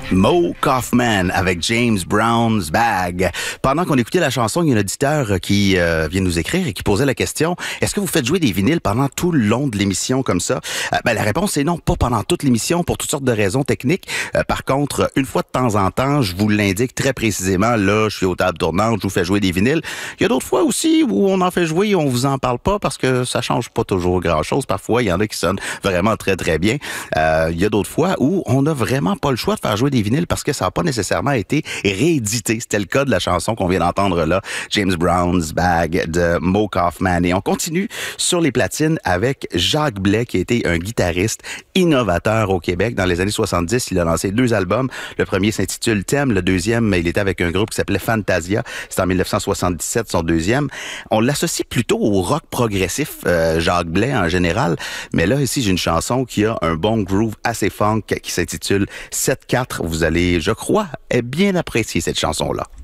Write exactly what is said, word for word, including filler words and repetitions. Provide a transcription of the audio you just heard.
Mo Kaufman avec James Brown's Bag. Pendant qu'on écoutait la chanson, il y a un auditeur qui euh, vient nous écrire et qui posait la question, est-ce que vous faites jouer des vinyles pendant tout le long de l'émission comme ça? Euh, ben, la réponse est non, pas pendant toute l'émission pour toutes sortes de raisons techniques. Euh, par contre, une fois de temps en temps, je vous l'indique très précisément, là, je suis aux tables tournantes, je vous fais jouer des vinyles. Il y a d'autres fois aussi où on en fait jouer et on vous en parle pas parce que ça change pas toujours grand-chose. Parfois, il y en a qui sonnent vraiment très, très bien. Euh, il y a d'autres fois où on n'a vraiment pas le choix de faire jouer des vinyles parce que ça n'a pas nécessairement été réédité. C'était le cas de la chanson qu'on vient d'entendre là, James Brown's Bag de Mo Kaufman. Et on continue sur les platines avec Jacques Blais, qui a été un guitariste innovateur au Québec. Dans les années soixante-dix, il a lancé deux albums. Le premier s'intitule Thème. Le deuxième, il était avec un groupe qui s'appelait Fantasia. C'est en dix-neuf cent soixante-dix-sept, son deuxième. On l'associe plutôt au rock progressif, euh, Jacques Blais en général. Mais là, ici, j'ai une chanson qui a un bon groove assez funk qui s'intitule sept quatre. Vous allez, je crois, bien apprécier cette chanson-là.